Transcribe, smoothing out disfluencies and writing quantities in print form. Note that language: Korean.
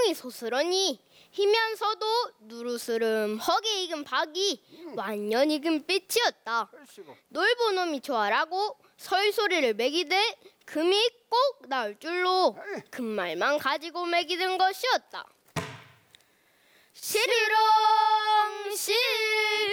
몸이 소스러니 희면서도 누르스름 허게 익은 박이 완연 익은 빛이었다. 놀보 놈이 좋아라고 설소리를 매기되 금이 꼭 나올 줄로 금말만 가지고 매기던 것이었다. 시리롱 실